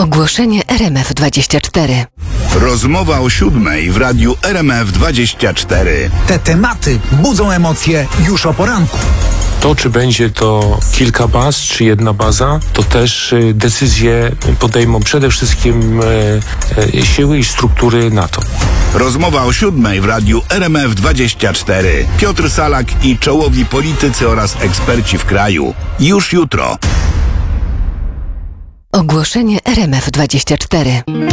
Ogłoszenie RMF24. Rozmowa o 7:00 w radiu RMF24. Te tematy budzą emocje już o poranku. To, czy będzie to kilka baz, czy jedna baza, to też decyzje podejmą przede wszystkim siły i struktury NATO. Rozmowa o 7:00 w radiu RMF24. Piotr Salak i czołowi politycy oraz eksperci w kraju. Już jutro. Ogłoszenie RMF24.